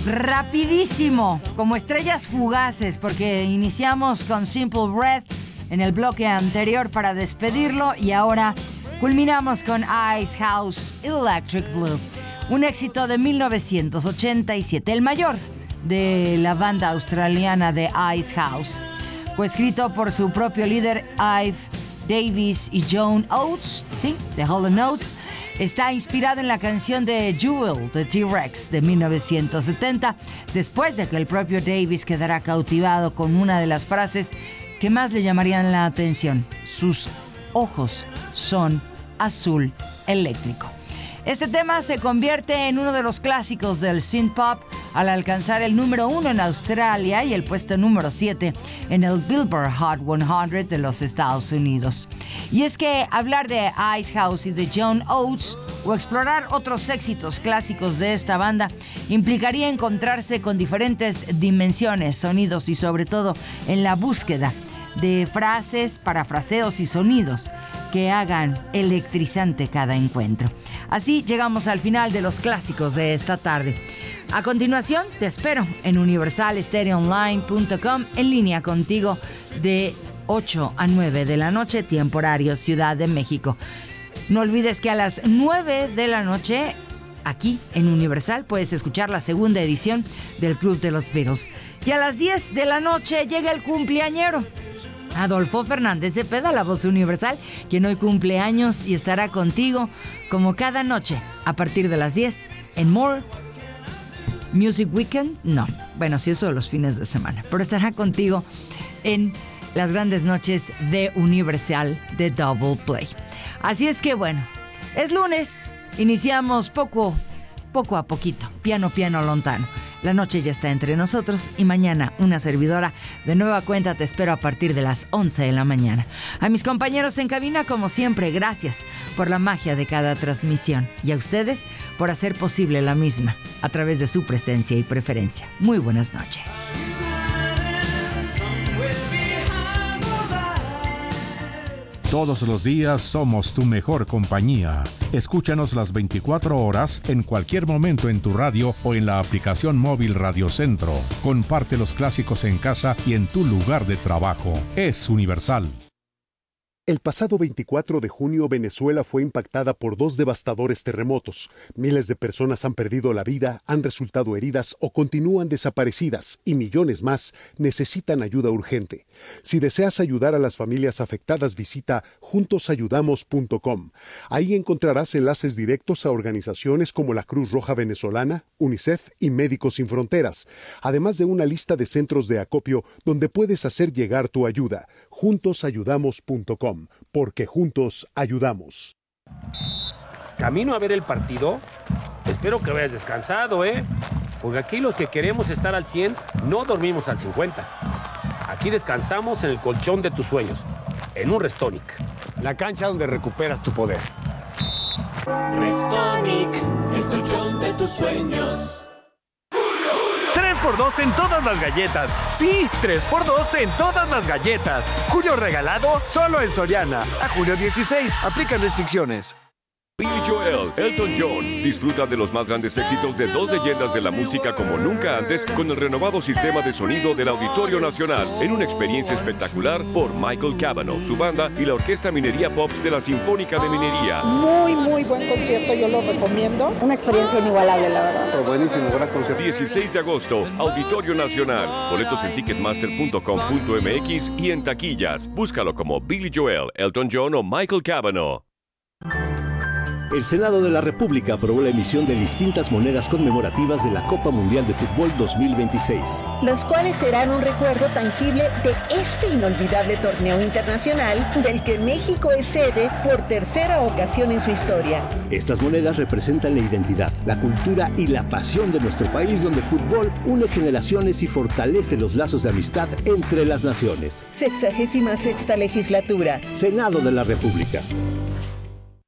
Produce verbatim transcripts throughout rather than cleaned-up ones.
Rapidísimo, como estrellas fugaces, porque iniciamos con Simple Red en el bloque anterior para despedirlo y ahora culminamos con Ice House Electric Blue, un éxito de mil novecientos ochenta y siete, el mayor de la banda australiana de Ice House. Fue escrito por su propio líder Ive Davis y John Oates, sí, de Hall and Oates. Está inspirado en la canción de Jewel de T-Rex de mil novecientos setenta, después de que el propio Davis quedara cautivado con una de las frases que más le llamarían la atención: sus ojos son azul eléctrico. Este tema se convierte en uno de los clásicos del synth pop al alcanzar el número uno en Australia y el puesto número siete en el Billboard Hot cien de los Estados Unidos. Y es que hablar de Ice House y de John Oates o explorar otros éxitos clásicos de esta banda implicaría encontrarse con diferentes dimensiones, sonidos y sobre todo en la búsqueda de frases, parafraseos y sonidos que hagan electrizante cada encuentro. Así llegamos al final de los clásicos de esta tarde. A continuación, te espero en universal stereo online punto com, en línea contigo de ocho a nueve de la noche, tiempo horario Ciudad de México. No olvides que a las nueve de la noche, aquí en Universal, puedes escuchar la segunda edición del Club de los Beatles. Y a las diez de la noche llega el cumpleañero, Adolfo Fernández Cepeda, la voz universal, quien hoy cumple años y estará contigo como cada noche a partir de las diez en More Music Weekend. No, bueno, sí, eso de los fines de semana, pero estará contigo en las grandes noches de Universal de Double Play. Así es que bueno, es lunes, iniciamos poco, poco a poquito, piano, piano, lontano. La noche ya está entre nosotros y mañana una servidora de nueva cuenta te espero a partir de las once de la mañana. A mis compañeros en cabina, como siempre, gracias por la magia de cada transmisión y a ustedes por hacer posible la misma a través de su presencia y preferencia. Muy buenas noches. Todos los días somos tu mejor compañía. Escúchanos las veinticuatro horas en cualquier momento en tu radio o en la aplicación móvil Radio Centro. Comparte los clásicos en casa y en tu lugar de trabajo. Es Universal. El pasado veinticuatro de junio, Venezuela fue impactada por dos devastadores terremotos. Miles de personas han perdido la vida, han resultado heridas o continúan desaparecidas y millones más necesitan ayuda urgente. Si deseas ayudar a las familias afectadas, visita juntos ayudamos punto com. Ahí encontrarás enlaces directos a organizaciones como la Cruz Roja Venezolana, UNICEF y Médicos Sin Fronteras, además de una lista de centros de acopio donde puedes hacer llegar tu ayuda. juntos ayudamos punto com. Porque juntos ayudamos. ¿Camino a ver el partido? Espero que vayas descansado, ¿eh? Porque aquí los que queremos estar al cien no dormimos al cincuenta. Aquí descansamos en el colchón de tus sueños, en un Restonic. La cancha donde recuperas tu poder. Restonic, el colchón de tus sueños. tres por dos en todas las galletas. Sí, tres por dos en todas las galletas. Julio regalado solo en Soriana. A julio dieciséis. Aplican restricciones. Billy Joel, Elton John. Disfruta de los más grandes éxitos de dos leyendas de la música como nunca antes con el renovado sistema de sonido del Auditorio Nacional en una experiencia espectacular por Michael Cavanaugh, su banda y la Orquesta Minería Pops de la Sinfónica de Minería. Muy, muy buen concierto, yo lo recomiendo. Una experiencia inigualable, la verdad. Pero buenísimo, gran concierto. dieciséis de agosto, Auditorio Nacional. Boletos en ticketmaster punto com punto m x y en taquillas. Búscalo como Billy Joel, Elton John o Michael Cavanaugh. El Senado de la República aprobó la emisión de distintas monedas conmemorativas de la Copa Mundial de Fútbol dos mil veintiséis. Las cuales serán un recuerdo tangible de este inolvidable torneo internacional del que México es sede por tercera ocasión en su historia. Estas monedas representan la identidad, la cultura y la pasión de nuestro país, donde el fútbol une generaciones y fortalece los lazos de amistad entre las naciones. Sexagésima sexta legislatura. Senado de la República.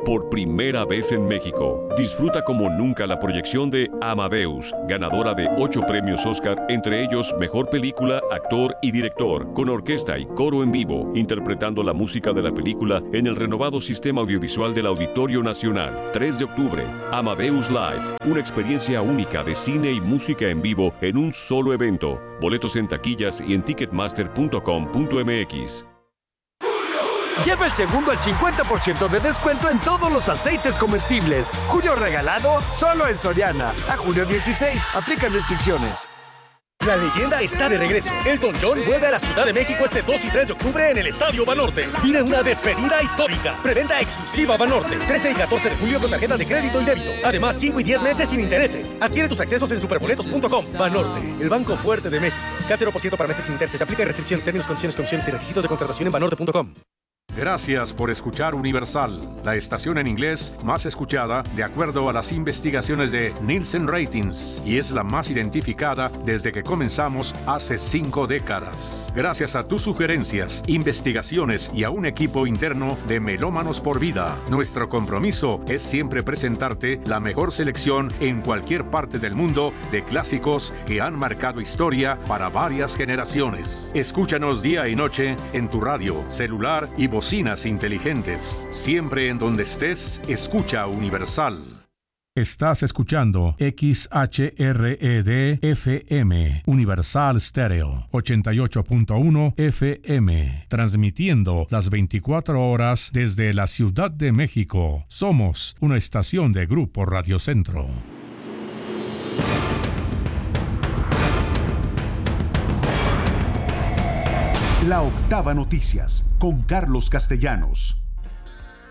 por primera vez en México. Disfruta como nunca la proyección de Amadeus, ganadora de ocho premios Oscar, entre ellos Mejor Película, Actor y Director, con orquesta y coro en vivo, interpretando la música de la película en el renovado sistema audiovisual del Auditorio Nacional. tres de octubre, Amadeus Live, una experiencia única de cine y música en vivo en un solo evento. Boletos en taquillas y en ticketmaster punto com punto m x. Lleva el segundo al cincuenta por ciento de descuento en todos los aceites comestibles. Julio regalado solo en Soriana. A julio dieciséis. Aplican restricciones. La leyenda está de regreso. Elton John vuelve a la Ciudad de México este dos y tres de octubre en el Estadio Banorte. Vive una despedida histórica. Preventa exclusiva Banorte. trece y catorce de julio con tarjetas de crédito y débito. Además, cinco y diez meses sin intereses. Adquiere tus accesos en superboletos punto com. Banorte, el banco fuerte de México. C A T cero por ciento para meses sin intereses. Aplica restricciones, términos, condiciones, condiciones y requisitos de contratación en banorte punto com. Gracias por escuchar Universal, la estación en inglés más escuchada de acuerdo a las investigaciones de Nielsen Ratings, y es la más identificada desde que comenzamos hace cinco décadas. Gracias a tus sugerencias, investigaciones y a un equipo interno de Melómanos por Vida, nuestro compromiso es siempre presentarte la mejor selección en cualquier parte del mundo de clásicos que han marcado historia para varias generaciones. Escúchanos día y noche en tu radio, celular y bocinas inteligentes. Siempre en donde estés, escucha Universal. Estás escuchando X H R E D F M, Universal Stereo, ochenta y ocho punto uno F M, transmitiendo las veinticuatro horas desde la Ciudad de México. Somos una estación de Grupo Radio Centro. La Octava Noticias, con Carlos Castellanos.